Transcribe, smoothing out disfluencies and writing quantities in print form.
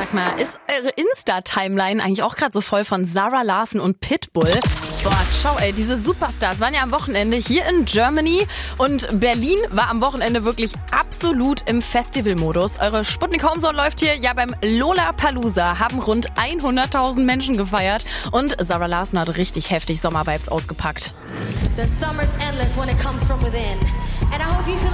Sag mal, ist eure Insta-Timeline eigentlich auch gerade so voll von Zara Larsson und Pitbull? Boah, schau ey, diese Superstars waren ja am Wochenende hier in Germany und Berlin war am Wochenende wirklich absolut im Festivalmodus. Eure Sputnik Homezone läuft hier ja beim Lollapalooza, haben rund 100.000 Menschen gefeiert und Zara Larsson hat richtig heftig Sommervibes ausgepackt. The summer's endless when it comes from within. And I hope you feel